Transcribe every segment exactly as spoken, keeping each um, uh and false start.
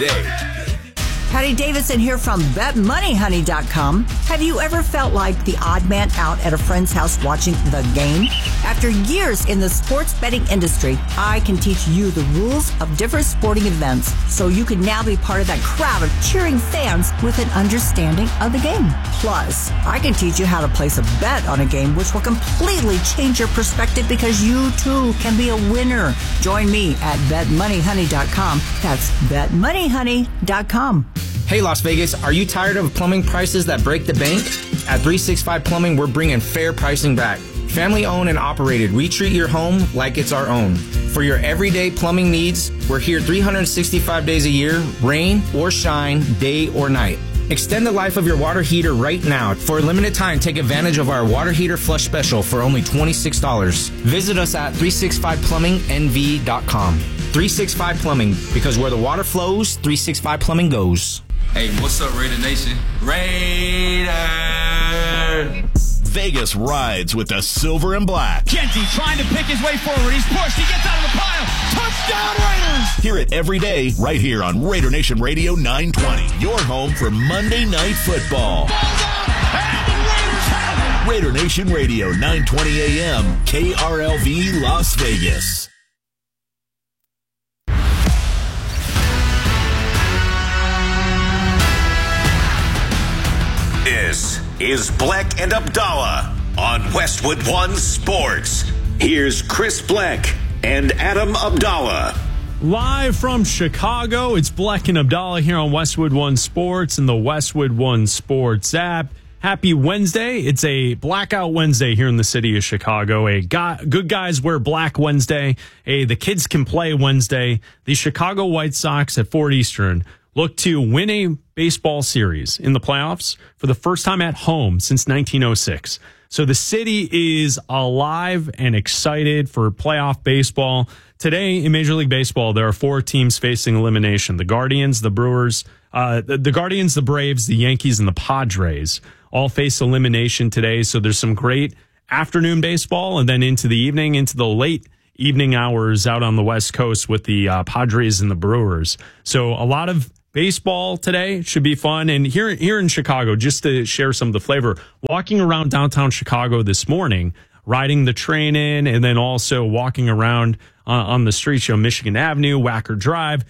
day. Patty Davidson here from bet money honey dot com. Have you ever felt like the odd man out at a friend's house watching the game? After years in the sports betting industry, I can teach you the rules of different sporting events so you can now be part of that crowd of cheering fans with an understanding of the game. Plus, I can teach you how to place a bet on a game which will completely change your perspective because you too can be a winner. Join me at bet money honey dot com. That's bet money honey dot com. Hey, Las Vegas, are you tired of plumbing prices that break the bank? At three sixty-five Plumbing, we're bringing fair pricing back. Family owned and operated, we treat your home like it's our own. For your everyday plumbing needs, we're here three hundred sixty-five days a year, rain or shine, day or night. Extend the life of your water heater right now. For a limited time, take advantage of our water heater flush special for only twenty-six dollars. Visit us at three sixty-five plumbing N V dot com. three sixty-five Plumbing, because where the water flows, three sixty-five Plumbing goes. Hey, what's up, Raider Nation? Raiders! Vegas rides with the silver and black. Genty trying to pick his way forward. He's pushed. He gets out of the pile. Touchdown, Raiders! Hear it every day right here on Raider Nation Radio nine twenty. Your home for Monday Night Football. Ball's out, and the Raiders have it! Raider Nation Radio nine twenty A M, K R L V, Las Vegas. This is Bleck and Abdallah on Westwood One Sports. Here's Chris Bleck and Adam Abdallah. Live from Chicago, it's Bleck and Abdallah here on Westwood One Sports and the Westwood One Sports app. Happy Wednesday. It's a blackout Wednesday here in the city of Chicago. A guy, good guys wear black Wednesday. A the kids can play Wednesday. The Chicago White Sox at four Eastern look to win a baseball series in the playoffs for the first time at home since nineteen oh six. So the city is alive and excited for playoff baseball. Today in Major League Baseball, there are four teams facing elimination. The Guardians, the Brewers, uh, the, the Guardians, the Braves, the Yankees, and the Padres all face elimination today. So there's some great afternoon baseball and then into the evening, into the late evening hours out on the West Coast with the uh, Padres and the Brewers. So a lot of baseball today should be fun. And here, here in Chicago, just to share some of the flavor, walking around downtown Chicago this morning, riding the train in, and then also walking around uh, on the streets, you know, Michigan Avenue, Wacker Drive,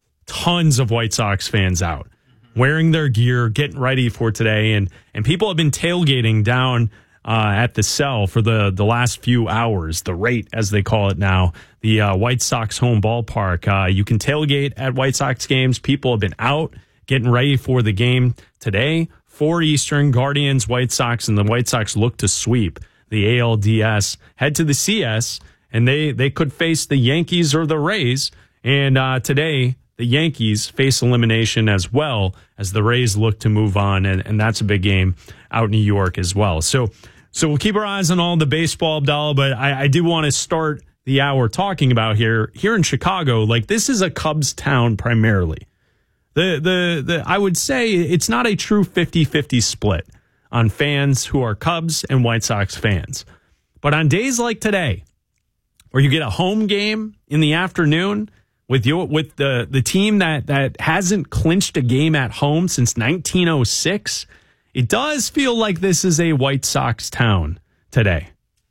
tons of White Sox fans out wearing their gear, getting ready for today. And, and people have been tailgating down Uh, at the cell for the, the last few hours, the rate, as they call it now, the uh, White Sox home ballpark. Uh, you can tailgate at White Sox games. People have been out getting ready for the game today. four Eastern, Guardians, White Sox, and the White Sox look to sweep the A L D S, head to the C S, and they, they could face the Yankees or the Rays. And uh, today, the Yankees face elimination as well as the Rays look to move on, and, and that's a big game out in New York as well. So So we'll keep our eyes on all the baseball, Abdallah, but I, I do want to start the hour talking about here, here in Chicago. Like, this is a Cubs town primarily. The, the, the, I would say it's not a true fifty-fifty split on fans who are Cubs and White Sox fans. But on days like today, where you get a home game in the afternoon with you, with the, the team that, that hasn't clinched a game at home since nineteen oh six, it does feel like this is a White Sox town today.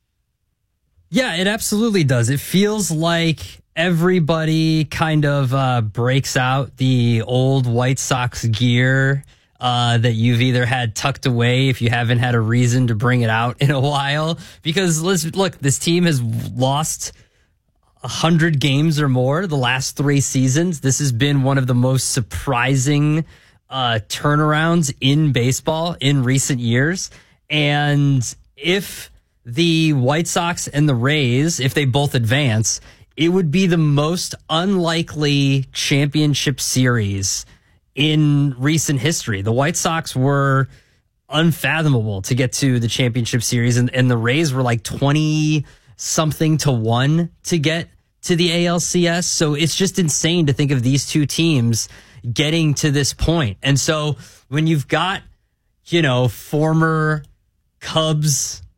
Yeah, it absolutely does. It feels like everybody kind of uh, breaks out the old White Sox gear uh, that you've either had tucked away if you haven't had a reason to bring it out in a while. Because let's look, this team has lost one hundred games or more the last three seasons. This has been one of the most surprising Uh, turnarounds in baseball in recent years. And if the White Sox and the Rays, if they both advance, it would be the most unlikely championship series in recent history. The White Sox were unfathomable to get to the championship series, and, and the Rays were like twenty something to one to get to the A L C S. So it's just insane to think of these two teams getting to this point. And so when you've got, you know, former Cubs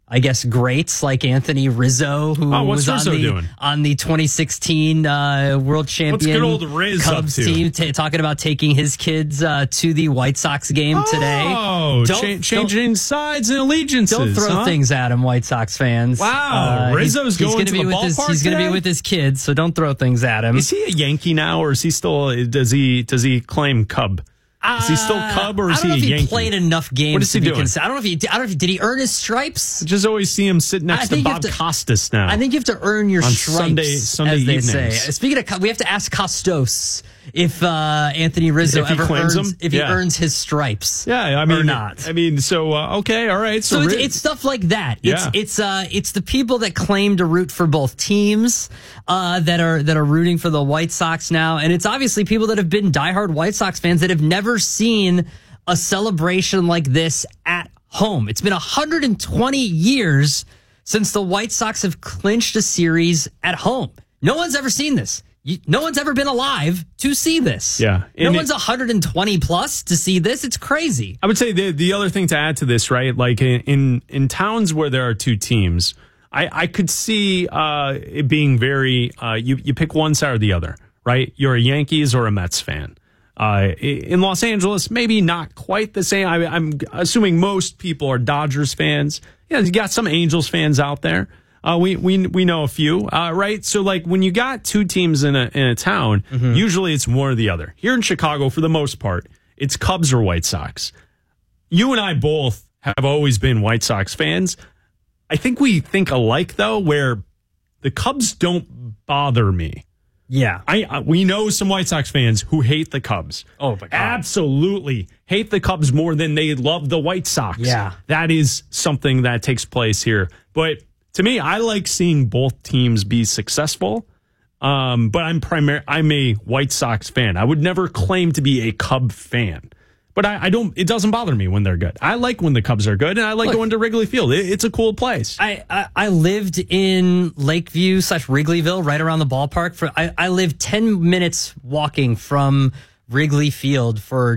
I guess, greats like Anthony Rizzo, who oh, was Rizzo on the doing? on the twenty sixteen uh, World Champion What's good old Riz Cubs up to? team, t- talking about taking his kids uh, to the White Sox game oh, today. Oh, Don't- cha- changing don't- sides and allegiances. Don't throw huh? things at him, White Sox fans. Wow, Uh, Rizzo's he's, he's going gonna to be the with his, ballpark He's going to today? be with his kids, so don't throw things at him. Is he a Yankee now, or is he still? Does he does he claim Cub? Is he still Cub, or is I don't know he if a he Yankee? played enough games. What is he to be doing? cons- I don't know if he. I don't know if did he earn his stripes. I just always see him sitting I next to think you Bob have to- Costas now. I think you have to earn your On stripes, Sunday- Sunday as they evenings. say. Speaking of, Co- we have to ask Costos if uh, Anthony Rizzo If he ever claims earns them? if he Yeah. earns his stripes. yeah, I mean, or not. I mean, so uh, okay, all right. So, So it's, Ri- it's stuff like that. Yeah. It's it's uh it's the people that claim to root for both teams uh, that are that are rooting for the White Sox now, and it's obviously people that have been diehard White Sox fans that have never seen a celebration like this at home. It's been one hundred twenty years since the White Sox have clinched a series at home. No one's ever seen this. You, no one's ever been alive to see this. Yeah. No And one's it- one hundred twenty plus to see this. It's crazy. I would say the the other thing to add to this, right? Like in in, in towns where there are two teams, I, I could see uh, it being very uh, you you pick one side or the other, right? You're a Yankees or a Mets fan. Uh, in Los Angeles, maybe not quite the same. I, I'm assuming most people are Dodgers fans. Yeah, you got some Angels fans out there. Uh, we we we know a few, uh, right? So like when you got two teams in a in a town, Mm-hmm. usually it's one or the other. Here in Chicago, for the most part, it's Cubs or White Sox. You and I both have always been White Sox fans. I think we think alike though, where the Cubs don't bother me. Yeah. I, I we know some White Sox fans who hate the Cubs. Oh, my God. Absolutely hate the Cubs more than they love the White Sox. Yeah. That is something that takes place here. But to me, I like seeing both teams be successful. Um, but I'm primary. I'm a White Sox fan. I would never claim to be a Cub fan. But I, I don't. It doesn't bother me when they're good. I like when the Cubs are good, and I like Look, going to Wrigley Field. It, it's a cool place. I, I, I lived in Lakeview slash Wrigleyville, right around the ballpark. For I, I lived ten minutes walking from Wrigley Field for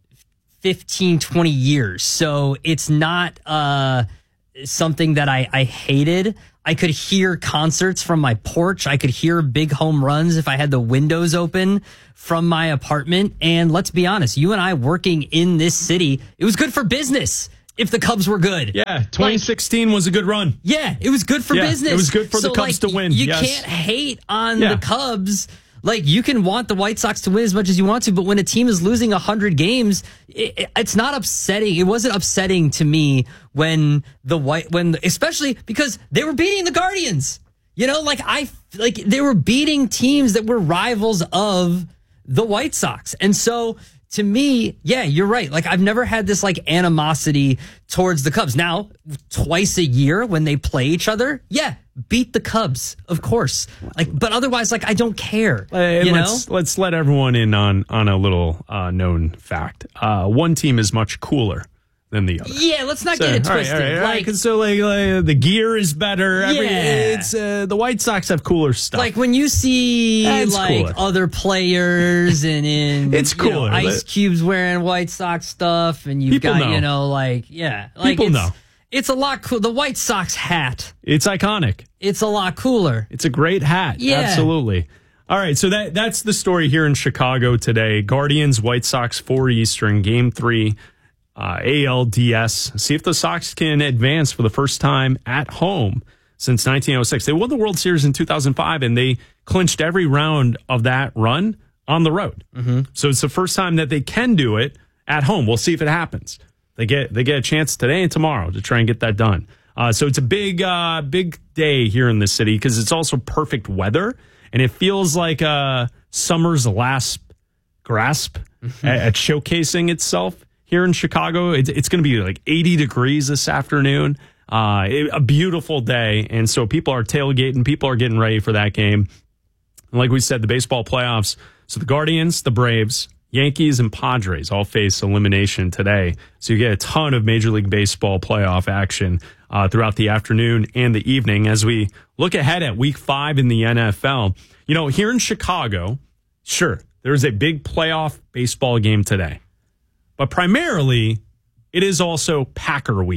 fifteen, twenty years. So it's not uh, something that I, I hated. I could hear concerts from my porch. I could hear big home runs if I had the windows open from my apartment. And let's be honest, you and I working in this city, it was good for business if the Cubs were good. Yeah, twenty sixteen was a good run. Yeah, it was good for Yeah, business. it was good for the So, Cubs like, to win, You yes. can't hate on Yeah. the Cubs. Like, you can want the White Sox to win as much as you want to, but when a team is losing one hundred games, it, it- it's not upsetting. It wasn't upsetting to me when the White, when, especially because they were beating the Guardians. You know, like, I, like, they were beating teams that were rivals of the White Sox. And so, to me, yeah, you're right. Like, I've never had this like animosity towards the Cubs. Now, twice a year when they play each other, yeah, beat the Cubs, of course. Like, but otherwise, like, I don't care. And you know? let's let's let everyone in on on a little uh, known fact. Uh, one team is much cooler than the other. Yeah, let's not So, get it all right, twisted. all right, all right, Like, 'cause so like, like, the gear is better. Every, Yeah. it's uh, the White Sox have cooler stuff. like when you see That's like cooler. other players and in It's you know, cooler. Ice Cube's wearing White Sox stuff, and you've People got know. you know like yeah, like People it's, know. It's a lot cool. The White Sox hat, it's iconic. it's a lot cooler. It's a great hat. Yeah. Absolutely. All right, so that that's the story here in Chicago today. Guardians, White Sox, four Eastern, Game Three, uh, A L D S. See if the Sox can advance for the first time at home since nineteen oh six. They won the World Series in two thousand five, and they clinched every round of that run on the road. Mm-hmm. So it's the first time that they can do it at home. We'll see if it happens. They get they get a chance today and tomorrow to try and get that done. Uh, so it's a big uh, big day here in the city because it's also perfect weather, and it feels like uh, summer's last grasp at, at showcasing itself here in Chicago. It's, it's going to be like eighty degrees this afternoon. Uh, it, a beautiful day, and so people are tailgating. People are getting ready for that game. And like we said, the baseball playoffs. So the Guardians, the Braves, Yankees, and Padres all face elimination today. So you get a ton of Major League Baseball playoff action uh, throughout the afternoon and the evening as we look ahead at week five in the N F L. You know, here in Chicago, sure, there's a big playoff baseball game today. But primarily, it is also Packer week.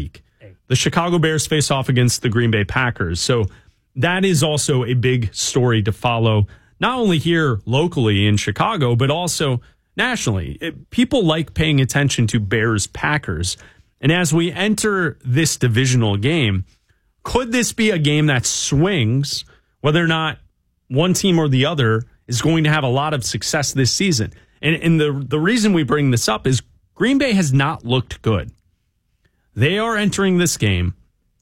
The Chicago Bears face off against the Green Bay Packers. So that is also a big story to follow, not only here locally in Chicago, but also nationally. It, people like paying attention to Bears Packers. And as we enter this divisional game, could this be a game that swings whether or not one team or the other is going to have a lot of success this season? And, and the, the reason we bring this up is Green Bay has not looked good. They are entering this game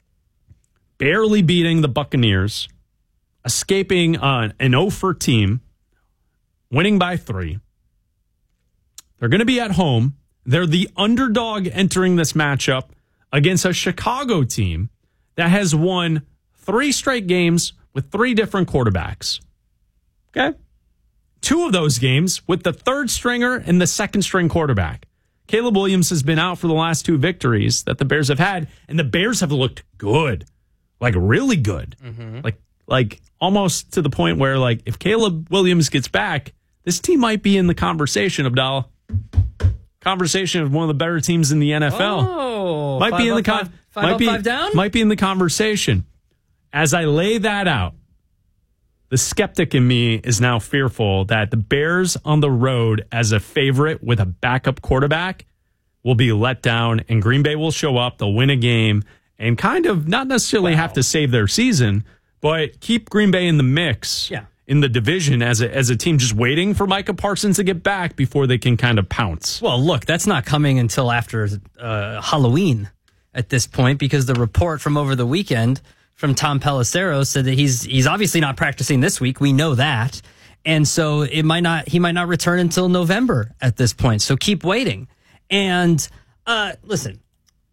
barely beating the Buccaneers, escaping uh, an oh for team, winning by three. They're going to be at home. They're the underdog entering this matchup against a Chicago team that has won three straight games with three different quarterbacks. Okay? Two of those games with the third stringer and the second string quarterback. Caleb Williams has been out for the last two victories that the Bears have had, and the Bears have looked good. Like, really good. Mm-hmm. Like, like almost to the point where, like, if Caleb Williams gets back, this team might be in the conversation, Abdallah. Conversation of one of the better teams in the N F L. Oh, might be in the con- five, five might up, be five down? might be in the conversation. As I lay that out, the skeptic in me is now fearful that the Bears on the road as a favorite with a backup quarterback will be let down, and Green Bay will show up, they'll win a game, and kind of not necessarily wow. have to save their season, but keep Green Bay in the mix yeah. in the division as a, as a team just waiting for Micah Parsons to get back before they can kind of pounce. Well, look, that's not coming until after uh, Halloween at this point, because the report from over the weekend from Tom Pelissero said that he's he's obviously not practicing this week. We know that. And so it might not he might not return until November at this point. So keep waiting. And uh, listen,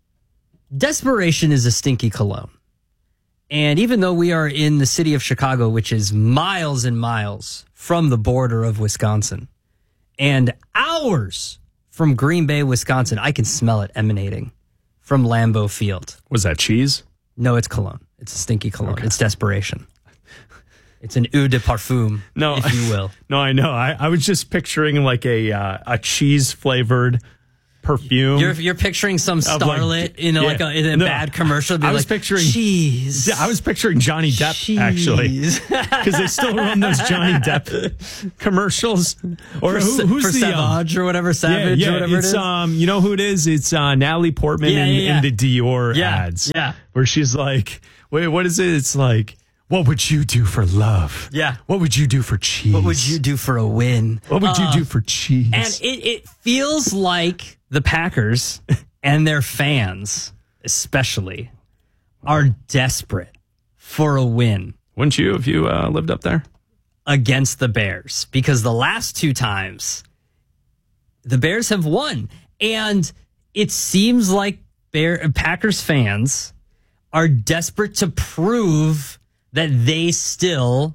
desperation is a stinky cologne. And even though we are in the city of Chicago, which is miles and miles from the border of Wisconsin, and hours from Green Bay, Wisconsin, I can smell it emanating from Lambeau Field. Was that cheese? No, it's cologne. It's a stinky cologne. Okay. It's desperation. It's an eau de parfum, no, if you will. No, I know. I, I was just picturing like a uh, a cheese flavored perfume. You're you're picturing some starlet like, in a, yeah, like a, in a no, bad commercial. I was like, picturing cheese. I was picturing Johnny Depp cheese. actually, because they still run those Johnny Depp commercials. Or for, who, who's for the Savage um, or whatever Savage yeah, yeah, or whatever it's, it is. Um, you know who it is? It's uh, Natalie Portman Yeah, in, yeah, yeah. in the Dior Yeah, ads. yeah. Where she's like, wait, what is it? It's like, what would you do for love? Yeah. What would you do for cheese? What would you do for a win? What would Uh, you do for cheese? And it, it feels like the Packers and their fans, especially, are desperate for a win. Wouldn't you if you uh, lived up there? Against the Bears, because the last two times the Bears have won. And it seems like Bear, Packers fans are desperate to prove that they still,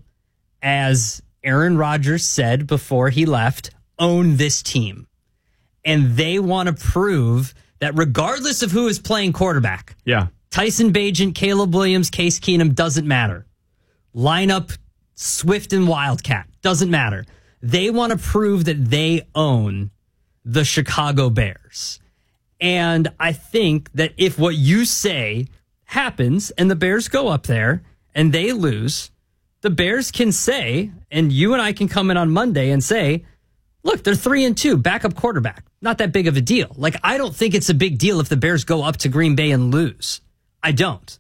as Aaron Rodgers said before he left, own this team. And they want to prove that regardless of who is playing quarterback, Yeah. Tyson Bagent, Caleb Williams, Case Keenum, doesn't matter. Lineup Swift and Wildcat, doesn't matter. They want to prove that they own the Chicago Bears. And I think that if what you say happens and the Bears go up there and they lose, the Bears can say, and you and I can come in on Monday and say, look, they're three and two, backup quarterback. Not that big of a deal. Like, I don't think it's a big deal if the Bears go up to Green Bay and lose. I don't.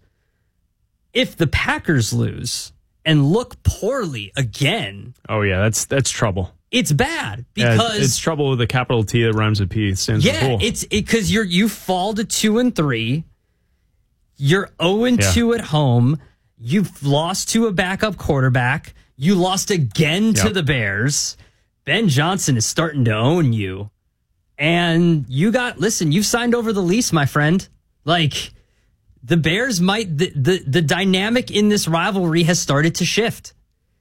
If the Packers lose and look poorly again, Oh yeah, that's that's trouble. it's bad Yeah, because it's trouble with a capital T that rhymes with P. It stands for yeah, pool. it's because you're you fall to two and three. You're zero and two at home. You've lost to a backup quarterback. You lost again to Yep. the Bears. Ben Johnson is starting to own you. And you got, listen, you've signed over the lease, my friend. Like, the Bears might, the, the, the dynamic in this rivalry has started to shift.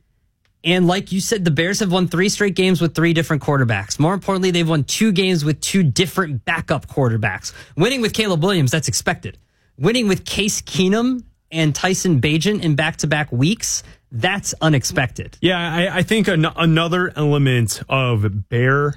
And like you said, the Bears have won three straight games with three different quarterbacks. More importantly, they've won two games with two different backup quarterbacks. Winning with Caleb Williams, that's expected. Winning with Case Keenum and Tyson Bagent in back-to-back weeks, that's unexpected. Yeah, I, I think an, another element of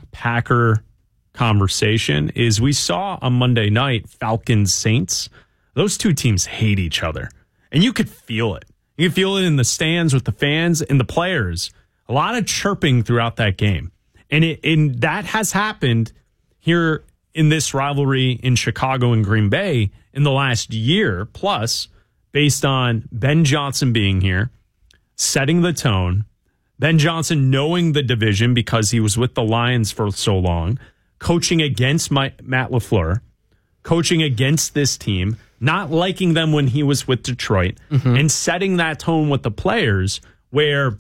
Bear-Packer conversation is we saw on Monday night Falcons-Saints. those two teams hate each other. And you could feel it. You could feel it in the stands with the fans and the players. A lot of chirping throughout that game. And, it, and that has happened here in this rivalry in Chicago and Green Bay in the last year plus, based on Ben Johnson being here, setting the tone, Ben Johnson knowing the division because he was with the Lions for so long, coaching against my, Matt LaFleur, coaching against this team, not liking them when he was with Detroit, mm-hmm. and setting that tone with the players where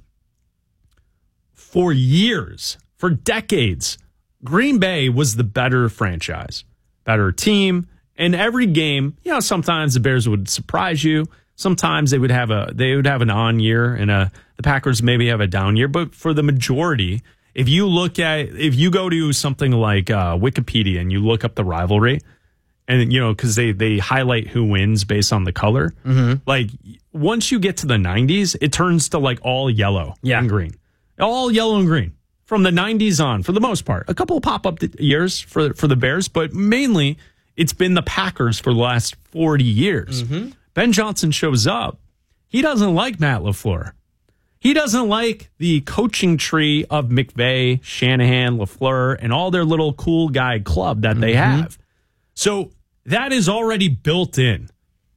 for years, for decades, Green Bay was the better franchise, better team. And every game, you know, sometimes the Bears would surprise you. Sometimes they would have a they would have an on year, and a, the Packers maybe have a down year. But for the majority, if you look at if you go to something like uh, Wikipedia and you look up the rivalry, and you know because they they highlight who wins based on the color, mm-hmm. like once you get to the nineties, it turns to like all yellow yeah. and green, all yellow and green from the nineties on for the most part. A couple of pop up years for for the Bears, but mainly it's been the Packers for the last forty years. Mm-hmm. Ben Johnson shows up. He doesn't like Matt LaFleur. He doesn't like the coaching tree of McVay, Shanahan, LaFleur, and all their little cool guy club that they mm-hmm. have. So that is already built in.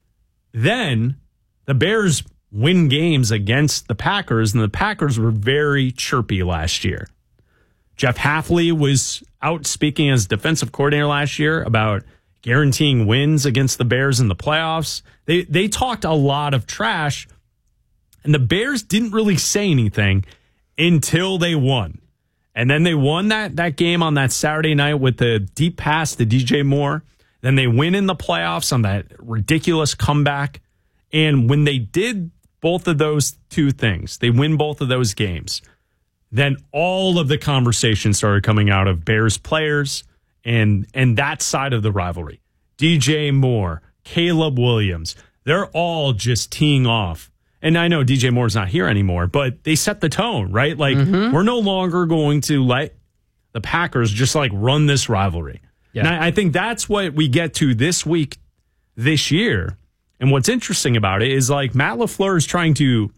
Then the Bears win games against the Packers, and the Packers were very chirpy last year. Jeff Hafley was out speaking as defensive coordinator last year about guaranteeing wins against the Bears in the playoffs. They they talked a lot of trash, and the Bears didn't really say anything until they won. And then they won that, that game on that Saturday night with the deep pass to D J Moore. Then they win in the playoffs on that ridiculous comeback. And when they did both of those two things, they win both of those games, then all of the conversation started coming out of Bears players and and that side of the rivalry. D J Moore, Caleb Williams, they're all just teeing off. And I know D J Moore's not here anymore, but they set the tone, right? Like, mm-hmm. we're no longer going to let the Packers just like run this rivalry. Yeah. And I, I think that's what we get to this week, this year. And what's interesting about it is like Matt LaFleur is trying to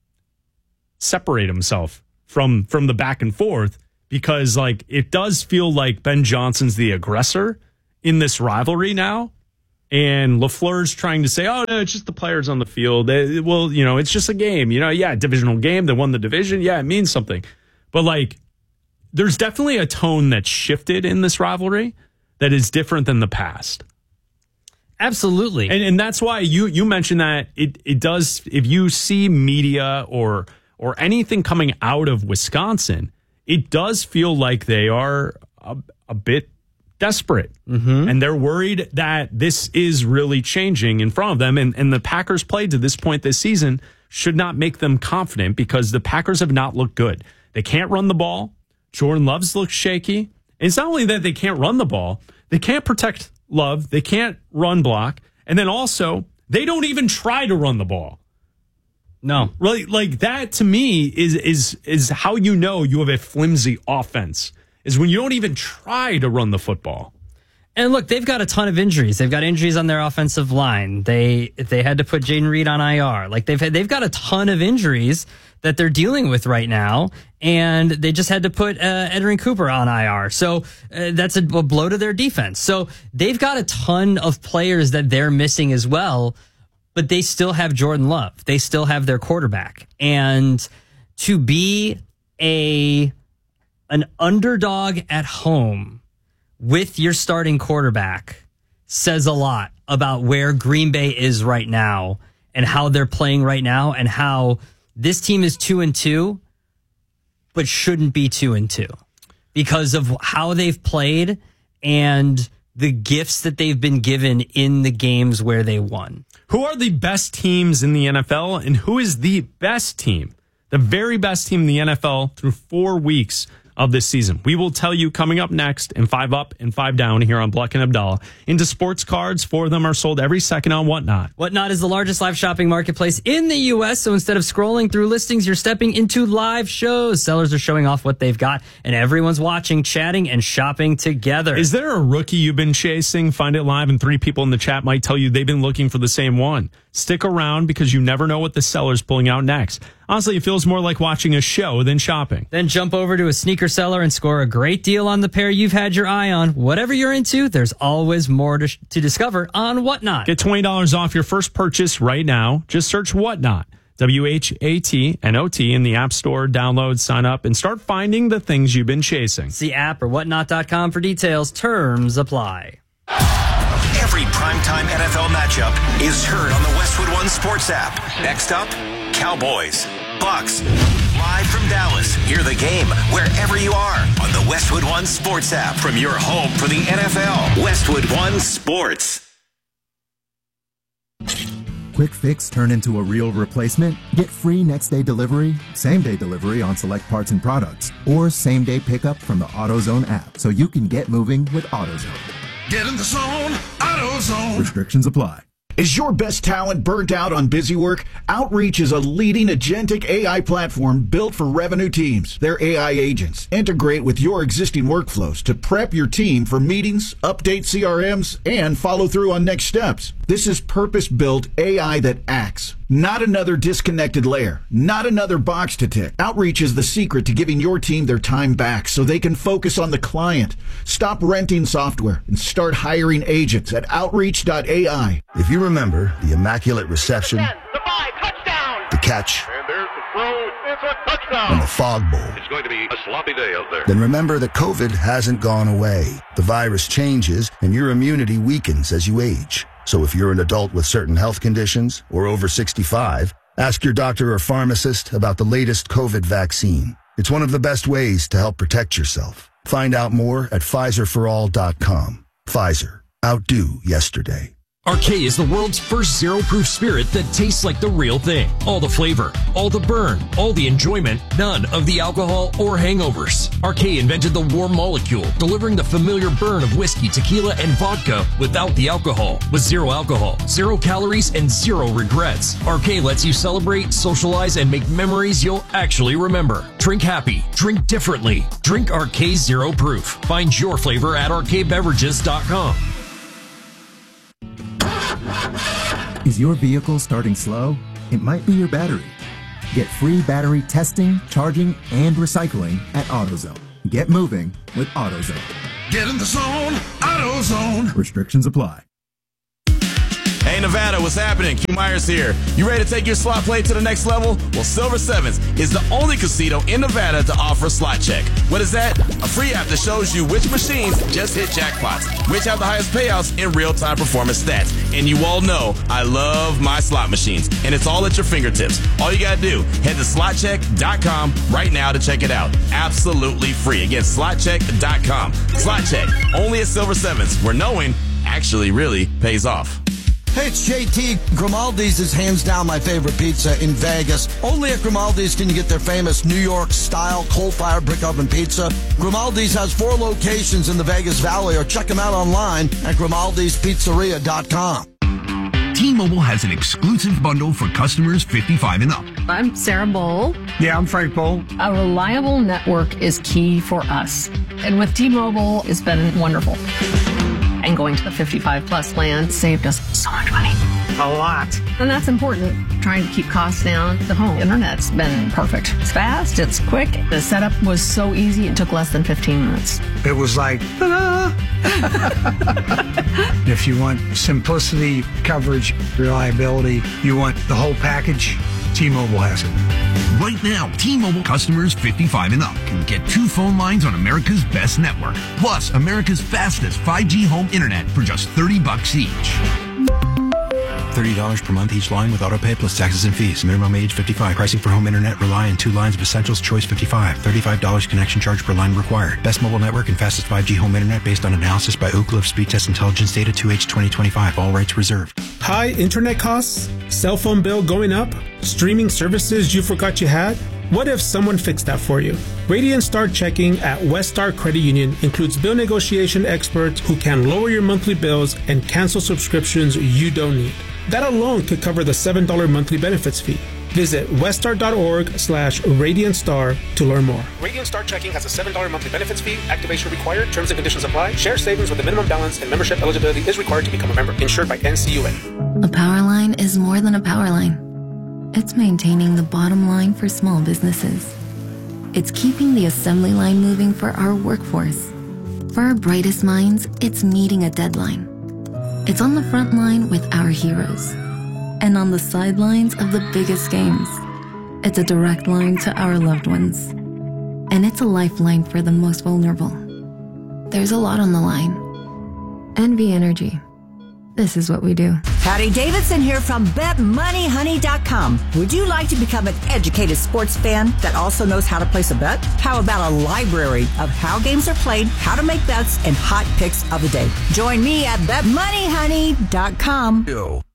separate himself from from the back and forth, because like it does feel like Ben Johnson's the aggressor in this rivalry now. And LaFleur's trying to say, oh, no, it's just the players on the field. They, well, you know, it's just a game. You know, yeah, divisional game. They won the division. Yeah, it means something. But like, there's definitely a tone that's shifted in this rivalry that is different than the past. Absolutely. And and that's why you you mentioned that it it does, if you see media or or anything coming out of Wisconsin, it does feel like they are a, a bit desperate. Mm-hmm. And they're worried that this is really changing in front of them. And, and the Packers play to this point this season should not make them confident, because the Packers have not looked good. They can't run the ball. Jordan Love's looked shaky. And it's not only that they can't run the ball, they can't protect Love. They can't run block. And then also, they don't even try to run the ball. No. Really, like that to me is is is how you know you have a flimsy offense, is when you don't even try to run the football. And look, they've got a ton of injuries. They've got injuries on their offensive line. They they had to put Jaden Reed on I R. Like they've had, they've got a ton of injuries that they're dealing with right now, and they just had to put uh, Edrin Cooper on I R. So uh, that's a, a blow to their defense. So they've got a ton of players that they're missing as well, but they still have Jordan Love. They still have their quarterback. And to be a an underdog at home with your starting quarterback says a lot about where Green Bay is right now and how they're playing right now, and how this team is two and two, but shouldn't be two and two because of how they've played and the gifts that they've been given in the games where they won. Who are the best teams in the N F L, and who is the best team, the very best team in the N F L through four weeks of this season. We will tell you coming up next in Five Up and Five Down here on Bleck and Abdallah. Into sports cards, four of them are sold every second on Whatnot. Whatnot is the largest live shopping marketplace in the U S, so instead of scrolling through listings, you're stepping into live shows. Sellers are showing off what they've got, and everyone's watching, chatting, and shopping together. Is there a rookie you've been chasing? Find it live, and three people in the chat might tell you they've been looking for the same one. Stick around because you never know what the seller's pulling out next. Honestly, it feels more like watching a show than shopping. Then jump over to a sneaker seller and score a great deal on the pair you've had your eye on. Whatever you're into, there's always more to, to discover on Whatnot. Get twenty dollars off your first purchase right now. Just search Whatnot, W H A T N O T, in the App Store. Download, sign up, and start finding the things you've been chasing. See app or whatnot dot com for details. Terms apply. Every primetime N F L matchup is heard on the Westwood One Sports app. Next up, Cowboys, Bucks. Live from Dallas, hear the game wherever you are on the Westwood One Sports app. From your home for the N F L, Westwood One Sports. Quick fix turn into a real replacement? Get free next day delivery, same day delivery on select parts and products, or same day pickup from the AutoZone app so you can get moving with AutoZone. Get in the zone, AutoZone. Restrictions apply. Is your best talent burnt out on busy work? Outreach is a leading agentic A I platform built for revenue teams. Their A I agents integrate with your existing workflows to prep your team for meetings, update C R Ms, and follow through on next steps. This is purpose-built A I that acts, not another disconnected layer, not another box to tick. Outreach is the secret to giving your team their time back so they can focus on the client. Stop renting software and start hiring agents at outreach dot A I. If you remember the immaculate reception, ten, the five, touchdown, the catch, and there's the throw, it's a touchdown, and the fog bowl, it's going to be a sloppy day out there. Then remember that COVID hasn't gone away. The virus changes and your immunity weakens as you age. So if you're an adult with certain health conditions or over sixty-five, ask your doctor or pharmacist about the latest COVID vaccine. It's one of the best ways to help protect yourself. Find out more at Pfizer for all dot com. Pfizer. Outdo yesterday. Arcade is the world's first zero-proof spirit that tastes like the real thing. All the flavor, all the burn, all the enjoyment, none of the alcohol or hangovers. Arcade invented the warm molecule, delivering the familiar burn of whiskey, tequila, and vodka without the alcohol. With zero alcohol, zero calories, and zero regrets. Arcade lets you celebrate, socialize, and make memories you'll actually remember. Drink happy. Drink differently. Drink Arcade Zero Proof. Find your flavor at arcade beverages dot com. Is your vehicle starting slow? It might be your battery. Get free battery testing, charging, and recycling at AutoZone. Get moving with AutoZone. Get in the zone, AutoZone. Restrictions apply. Hey, Nevada, what's happening? Q Myers here. You ready to take your slot play to the next level? Well, Silver Sevens is the only casino in Nevada to offer Slot Check. What is that? A free app that shows you which machines just hit jackpots, which have the highest payouts in real-time performance stats. And you all know I love my slot machines, and it's all at your fingertips. All you gotta do, head to slot check dot com right now to check it out. Absolutely free. Again, slot check dot com. Slot Check, only at Silver Sevens, where knowing actually really pays off. Hey, it's J T. Grimaldi's is hands down my favorite pizza in Vegas. Only at Grimaldi's can you get their famous New York-style coal-fired brick oven pizza. Grimaldi's has four locations in the Vegas Valley, or check them out online at grimaldis pizzeria dot com. T-Mobile has an exclusive bundle for customers fifty-five and up. I'm Sarah Bowl. Yeah, I'm Frank Bowl. A reliable network is key for us. And with T-Mobile, it's been wonderful. And going to the fifty-five plus plan saved us so much money. A lot. And that's important. Trying to keep costs down. The home internet's been perfect. It's fast. It's quick. The setup was so easy. It took less than fifteen minutes. It was like, ta-da! If you want simplicity, coverage, reliability, you want the whole package, T-Mobile has it. Right now, T-Mobile customers fifty-five and up can get two phone lines on America's best network, plus America's fastest five G home internet for just thirty bucks each. thirty dollars per month each line with autopay plus taxes and fees. Minimum age fifty-five. Pricing for home internet rely on two lines of Essentials Choice fifty-five. thirty-five dollars connection charge per line required. Best mobile network and fastest five G home internet based on analysis by Oak Cliff Speed Test Intelligence Data two H twenty twenty-five. All rights reserved. High internet costs? Cell phone bill going up? Streaming services you forgot you had? What if someone fixed that for you? Radiant Star Checking at West Star Credit Union includes bill negotiation experts who can lower your monthly bills and cancel subscriptions you don't need. That alone could cover the seven dollars monthly benefits fee. Visit weststar.org slash Radiant Star to learn more. Radiant Star Checking has a seven dollars monthly benefits fee. Activation required. Terms and conditions apply. Share savings with a minimum balance and membership eligibility is required to become a member. Insured by N C U A. A power line is more than a power line. It's maintaining the bottom line for small businesses. It's keeping the assembly line moving for our workforce. For our brightest minds, it's meeting a deadline. It's on the front line with our heroes. And on the sidelines of the biggest games. It's a direct line to our loved ones. And it's a lifeline for the most vulnerable. There's a lot on the line. N V Energy. This is what we do. Patty Davidson here from bet money honey dot com. Would you like to become an educated sports fan that also knows how to place a bet? How about a library of how games are played, how to make bets, and hot picks of the day? Join me at bet money honey dot com. Yo.